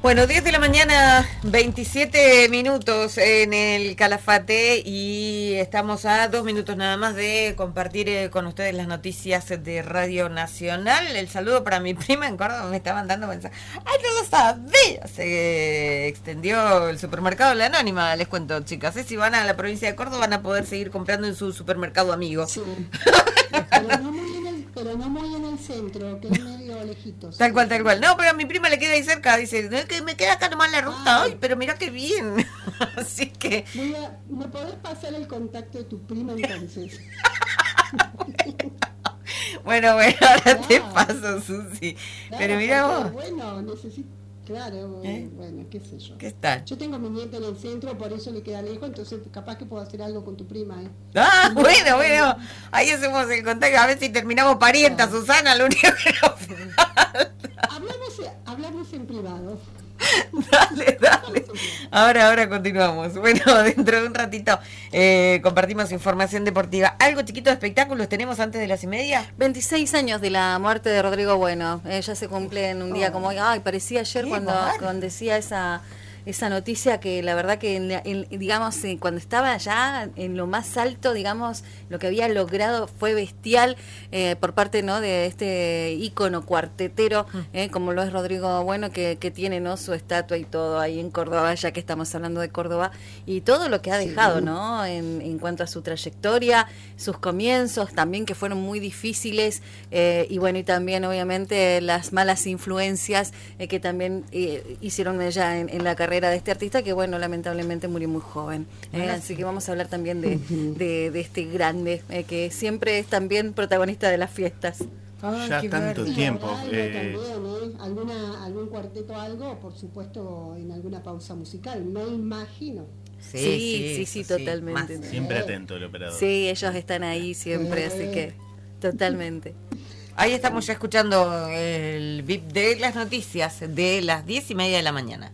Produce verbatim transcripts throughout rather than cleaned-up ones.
Bueno, diez de la mañana, veintisiete minutos en el Calafate y estamos a dos minutos nada más de compartir eh, con ustedes las noticias de Radio Nacional. El saludo para mi prima en Córdoba, me estaban dando mensajes. ¡Ay, no lo sabía! Se extendió el supermercado La Anónima, les cuento, chicas. ¿eh? Si van a la provincia de Córdoba van a poder seguir comprando en su supermercado amigo. Sí. Pero no muy en el, pero no muy en el centro, que es medio lejitos. Tal cual, tal cual. No, pero a mi prima le queda ahí cerca, dice, no, es que me queda acá nomás la ruta. Ay, pero mira qué bien. Así que... Voy a, ¿me podés pasar el contacto de tu prima entonces? Bueno, bueno, ahora Claro. te paso, Susi. Claro, Pero mira porque, vos. Bueno, necesito... Claro, ¿Eh? bueno, qué sé yo. ¿Qué tal? Yo tengo mi nieta en el centro, por eso le queda lejos, entonces capaz que puedo hacer algo con tu prima, ¿eh? Ah, bueno, bueno. Ahí hacemos el contacto, a ver si terminamos parienta, Claro. Susana, lo único que nos falta. Hablamos, hablamos en privado. Dale, dale. Ahora, ahora continuamos. Bueno, dentro de un ratito eh, compartimos información deportiva. ¿Algo chiquito de espectáculos tenemos antes de las y media? veintiséis años de la muerte de Rodrigo Bueno. Ella se cumple en un día Oh. como hoy. Ay, parecía ayer Qué cuando, bárbaro. cuando decía esa esa noticia que la verdad que, en la- en- digamos, eh, cuando estaba ya en lo más alto, digamos, lo que había logrado fue bestial eh, por parte, ¿no?, de este ícono cuartetero, eh, como lo es Rodrigo Bueno, que, que tiene, ¿no?, su estatua y todo ahí en Córdoba, ya que estamos hablando de Córdoba, y todo lo que ha dejado, ¿no?, en, en cuanto a su trayectoria, sus comienzos también, que fueron muy difíciles, eh, y bueno, y también obviamente las malas influencias eh, que también eh, hicieron ella en, en la carrera de este artista, que bueno, lamentablemente murió muy joven. Eh, Bueno, así sí. que vamos a hablar también de, de, de este grande, eh, que siempre es también protagonista de las fiestas. Ay, Ya qué tanto verde. Y tiempo, habrá algo eh, también, ¿eh? Alguna, algún cuarteto, algo, por supuesto, en alguna pausa musical, me imagino. Sí, sí, sí, sí, eso totalmente. más. Siempre atento el operador. Sí, ellos están ahí siempre, así que totalmente. Ahí estamos ya escuchando el V I P de las noticias de las diez y media de la mañana.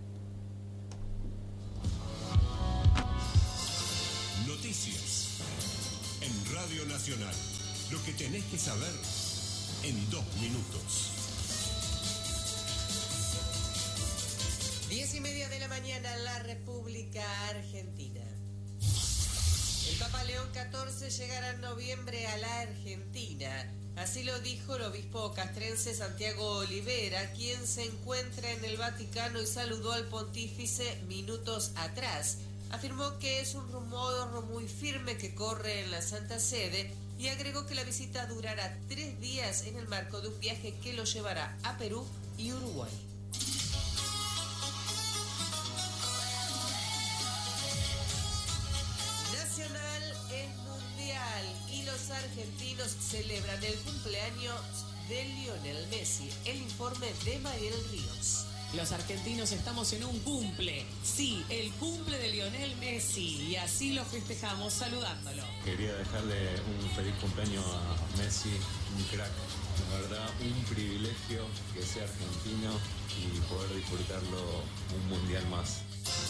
Noticias en Radio Nacional. Lo que tenés que saber en dos minutos. Diez y media de la mañana en la República Argentina. El Papa León catorce llegará en noviembre a la Argentina. Así lo dijo el obispo castrense Santiago Olivera, quien se encuentra en el Vaticano y saludó al pontífice minutos atrás. Afirmó que es un rumor muy firme que corre en la Santa Sede y agregó que la visita durará tres días en el marco de un viaje que lo llevará a Perú y Uruguay. Nacional es mundial y los argentinos celebran el cumpleaños de Lionel Messi. El informe de Mariel Ríos. Los argentinos estamos en un cumple, sí, el cumple de Lionel Messi, y así lo festejamos saludándolo. Quería dejarle un feliz cumpleaños a Messi, un crack. La verdad, un privilegio que sea argentino y poder disfrutarlo un mundial más.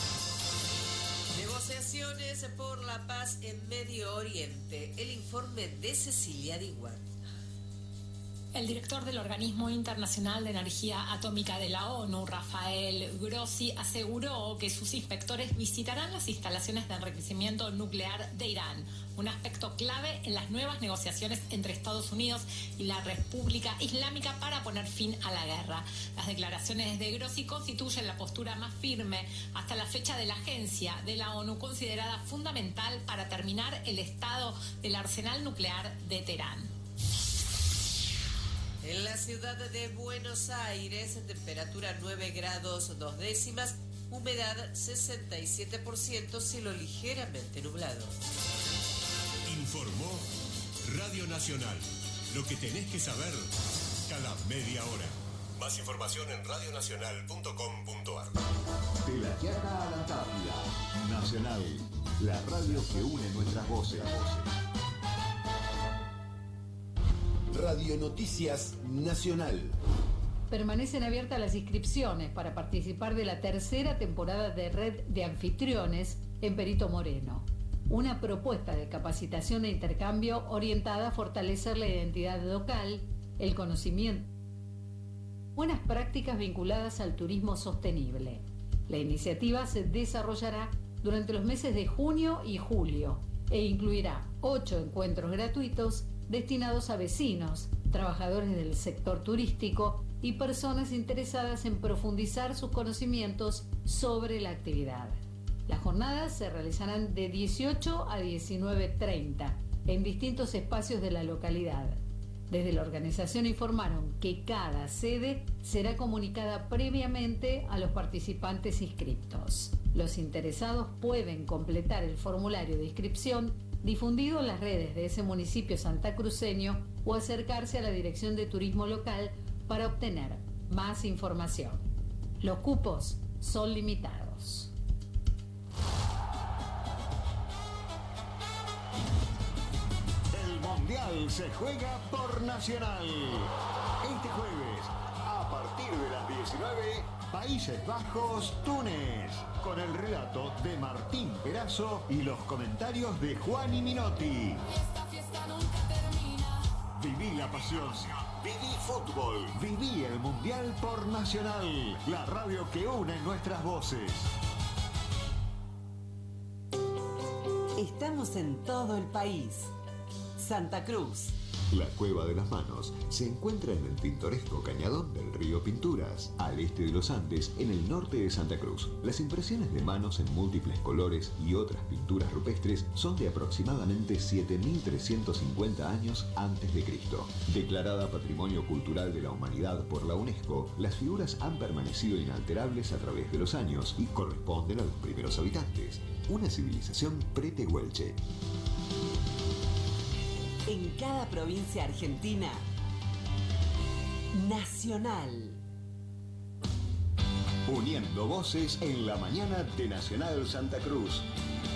Negociaciones por la paz en Medio Oriente. El informe de Cecilia Diguar. El director del Organismo Internacional de Energía Atómica de la ONU, Rafael Grossi, aseguró que sus inspectores visitarán las instalaciones de enriquecimiento nuclear de Irán, un aspecto clave en las nuevas negociaciones entre Estados Unidos y la República Islámica para poner fin a la guerra. Las declaraciones de Grossi constituyen la postura más firme hasta la fecha de la agencia de la ONU, considerada fundamental para terminar el estado del arsenal nuclear de Teherán. En la ciudad de Buenos Aires, temperatura nueve grados dos décimas, humedad sesenta y siete por ciento, cielo ligeramente nublado. Informó Radio Nacional. Lo que tenés que saber cada media hora. Más información en radionacional punto com punto ar. De la Quiaca a la Antártida. Nacional, la radio que une nuestras voces. Radio Noticias Nacional. Permanecen abiertas las inscripciones para participar de la tercera temporada de Red de Anfitriones en Perito Moreno. Una propuesta de capacitación e intercambio orientada a fortalecer la identidad local, el conocimiento buenas prácticas vinculadas al turismo sostenible. La iniciativa se desarrollará durante los meses de junio y julio e incluirá ocho encuentros gratuitos destinados a vecinos, trabajadores del sector turístico y personas interesadas en profundizar sus conocimientos sobre la actividad. Las jornadas se realizarán de dieciocho a diecinueve treinta en distintos espacios de la localidad. Desde la organización informaron que cada sede será comunicada previamente a los participantes inscriptos. Los interesados pueden completar el formulario de inscripción difundido en las redes de ese municipio santacruceño o acercarse a la Dirección de Turismo Local para obtener más información. Los cupos son limitados. El Mundial se juega por Nacional. Este jueves, a partir de las diecinueve, Países Bajos, Túnez, con el relato de Martín Perazo y los comentarios de Juani Minotti. Esta fiesta nunca termina. Viví la pasión, viví fútbol, viví el Mundial por Nacional, la radio que une nuestras voces. Estamos en todo el país. Santa Cruz. La Cueva de las Manos se encuentra en el pintoresco cañadón del río Pinturas, al este de los Andes, en el norte de Santa Cruz. Las impresiones de manos en múltiples colores y otras pinturas rupestres son de aproximadamente siete mil trescientos cincuenta años antes de Cristo. Declarada Patrimonio Cultural de la Humanidad por la UNESCO, las figuras han permanecido inalterables a través de los años y corresponden a los primeros habitantes. Una civilización pretehuelche. En cada provincia argentina, Nacional. Uniendo voces en la mañana de Nacional Santa Cruz.